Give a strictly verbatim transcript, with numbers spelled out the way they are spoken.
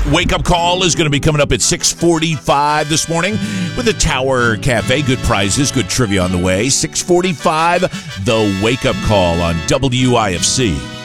Wake Up Call is going to be coming up at six forty-five this morning with the Tower Cafe. Good prizes, good trivia on the way. six forty-five, the Wake Up Call on W I F C.